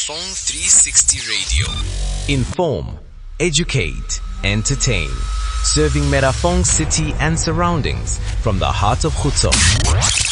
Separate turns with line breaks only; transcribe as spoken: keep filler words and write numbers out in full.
Metafong three sixty Radio.
Inform, educate, entertain. Serving Metafong city and surroundings from the heart of Khutso.